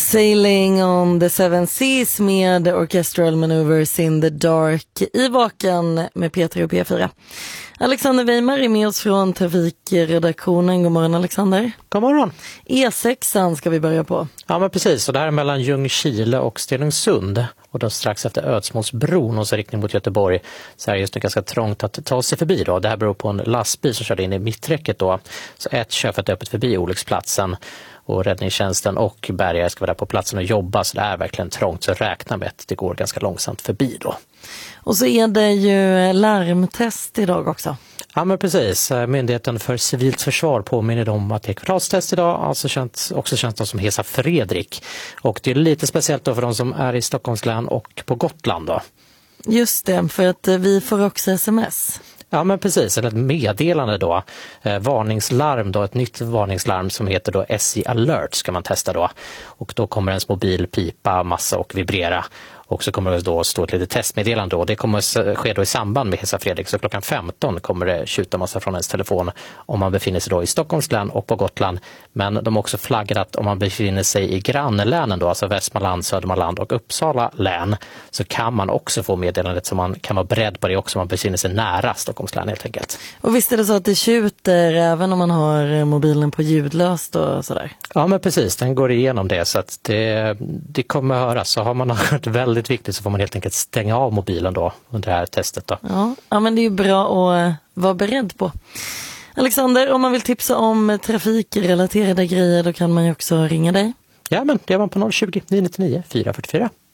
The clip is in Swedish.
Sailing on the Seven Seas med Orchestral Maneuvers in the Dark i Vaken med Peter och P4. Alexander Weimar är med oss från trafikredaktionen. God morgon Alexander. God morgon. E6 ska vi börja på. Ja men precis, och det här är mellan Ljungskile och Stenungsund. Och då strax efter Ödsmålsbron och så riktning mot Göteborg så är det just det ganska trångt att ta sig förbi då. Det här beror på en lastbil som körde in i mitträcket då. Så ett körfält öppet förbi olycksplatsen. Och räddningstjänsten och bärgare ska vara där på platsen och jobba, så det är verkligen trångt, så räkna med att det går ganska långsamt förbi då. Och så är det ju larmtest idag också. Ja men precis, Myndigheten för civilt försvar påminner om att det är kvartalstest idag, alltså också känns som Hesa Fredrik. Och det är lite speciellt då för de som är i Stockholms län och på Gotland då. Just det, för att vi får också sms. Ja men precis, eller ett meddelande då, varningslarm då, ett nytt varningslarm som heter då SJ Alert ska man testa då. Och då kommer ens mobil pipa massa och vibrera. Och så kommer det då stå ett litet testmeddelande då. Det kommer ske då i samband med Hesa Fredrik. Så klockan 15 kommer det tjuta massa från ens telefon om man befinner sig då i Stockholms län och på Gotland. Men de har också flaggat att om man befinner sig i grannlänen då, alltså Västmanland, Södermanland och Uppsala län, så kan man också få meddelandet, så man kan vara beredd på det också om man befinner sig nära Stockholms län helt enkelt. Och visst är det så att det tjuter även om man har mobilen på ljudlöst och sådär? Ja men precis, den går igenom det, så att det kommer att höras. Så har man hört väldigt viktigt så får man helt enkelt stänga av mobilen då under det här testet då. Ja men det är ju bra att vara beredd på. Alexander, om man vill tipsa om trafikrelaterade grejer då kan man ju också ringa dig. Ja men det är man på 020 999 444.